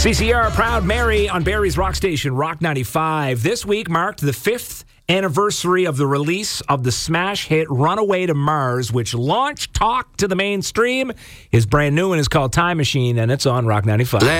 CCR Proud Mary on Barrie's Rock Station, Rock 95. This week marked the 5th anniversary of the release of the smash hit Runaway to Mars, which launched talk to the mainstream. Is brand new and is called Time Machine, and it's on Rock 95.